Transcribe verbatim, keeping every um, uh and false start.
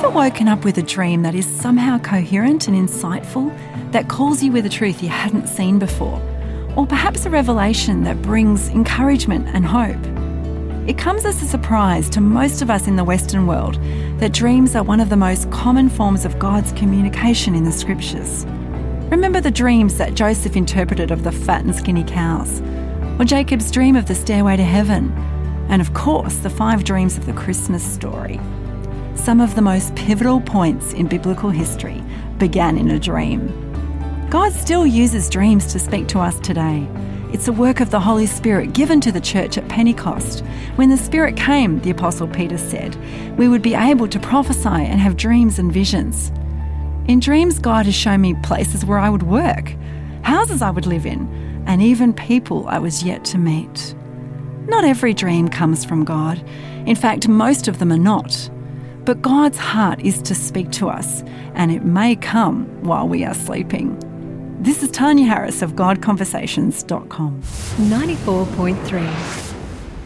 ever woken up with a dream that is somehow coherent and insightful, that calls you with a truth you hadn't seen before? Or perhaps a revelation that brings encouragement and hope? It comes as a surprise to most of us in the Western world that dreams are one of the most common forms of God's communication in the Scriptures. Remember the dreams that Joseph interpreted of the fat and skinny cows, or Jacob's dream of the stairway to heaven, and of course the five dreams of the Christmas story. Some of the most pivotal points in biblical history began in a dream. God still uses dreams to speak to us today. It's a work of the Holy Spirit given to the church at Pentecost. When the Spirit came, the Apostle Peter said, we would be able to prophesy and have dreams and visions. In dreams, God has shown me places where I would work, houses I would live in, and even people I was yet to meet. Not every dream comes from God. In fact, most of them are not. But God's heart is to speak to us, and it may come while we are sleeping. This is Tanya Harris of God Conversations dot com. ninety-four point three